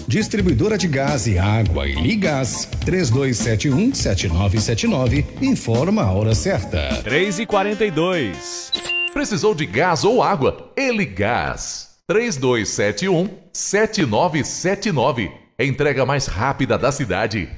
Distribuidora de gás e água e Ligás. 3271-7979. Informa a hora certa. 3h42. Precisou de gás ou água? Eligás. 3271-7979. Entrega mais rápida da cidade.